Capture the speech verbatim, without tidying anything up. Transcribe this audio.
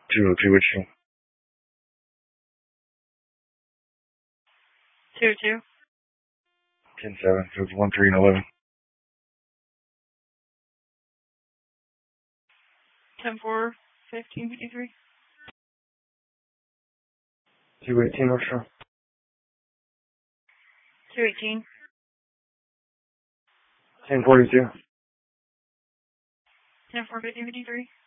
Two two which two? Two two. Ten seven. So it's one three and eleven. Ten four. Fifteen fifty three. Two eighteen Orchestra. Two eighteen. Ten forty two. Ten four fifteen fifty three.